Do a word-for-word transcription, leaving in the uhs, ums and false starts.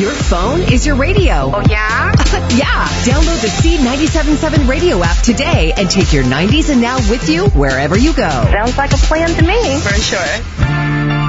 Your phone is your radio. Oh, yeah? Yeah. Download the Seed ninety-seven point seven radio app today and take your nineties and now with you wherever you go. Sounds like a plan to me. For sure.